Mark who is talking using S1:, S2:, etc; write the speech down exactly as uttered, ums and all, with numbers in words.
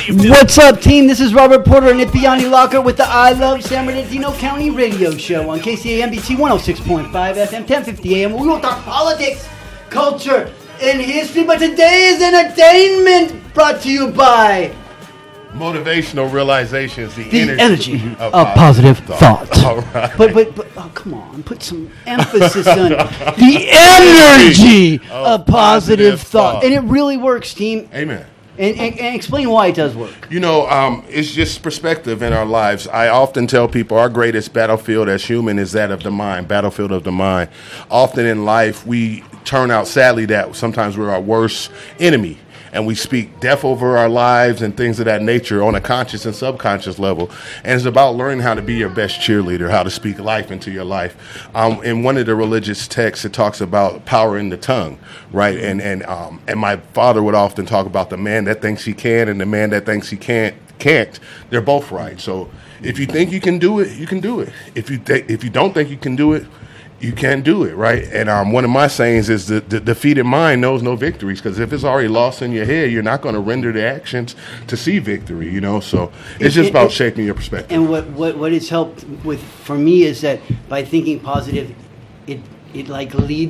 S1: you feel?
S2: What's up, team? This is Robert Porter and Ipiani Lockhart with the I Love San Bernardino County radio show on K C A M B T one oh six point five F M, ten fifty A M. We will talk politics, culture, and history, but today's entertainment brought to you by
S1: Motivational realizations, the,
S2: the energy,
S1: energy
S2: of,
S1: of
S2: positive,
S1: positive
S2: thought.
S1: thought. All right.
S2: But, but, but, oh, come on, put some emphasis on the energy of, of positive, positive thought. thought. And it really works, team.
S1: Amen.
S2: And, and, and explain why it does work.
S1: You know, um, it's just perspective in our lives. I often tell people our greatest battlefield as human is that of the mind, battlefield of the mind. Often in life, we turn out, sadly, that sometimes we're our worst enemy. And we speak death over our lives and things of that nature on a conscious and subconscious level. And it's about learning how to be your best cheerleader, how to speak life into your life. Um, in one of the religious texts, it talks about power in the tongue, right? And and um, and my father would often talk about the man that thinks he can and the man that thinks he can't. Can't. They're both right. So if you think you can do it, you can do it. If you th- if you don't think you can do it, you can do it, right? And um, one of my sayings is that the defeated mind knows no victories, because if it's already lost in your head, you're not going to render the actions to see victory, you know? So it's just about shaping your perspective.
S2: And what, what, what it's helped with for me is that by thinking positive, it it like leads